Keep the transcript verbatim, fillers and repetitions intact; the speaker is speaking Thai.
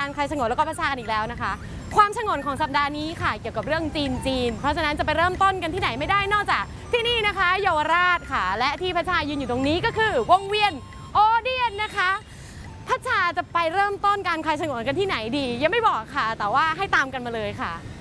การคลายฉงนแล้วก็พัชชากันอีกแล้วนะคะความฉงนของสัปดาห์นี้ค่ะเกี่ยวกับเรื่องจีนจีนเพราะฉะนั้นจะไปเริ่มต้นกันที่ไหนไม่ได้นอกจากที่นี่นะคะเยาวราชค่ะและที่พัชชายืนอยู่ตรงนี้ก็คือวงเวียนโอเดียนนะคะพัชชาจะไปเริ่มต้นการคลายฉงนกันที่ไหนดียังไม่บอกค่ะแต่ว่าให้ตามกันมาเลยค่ะ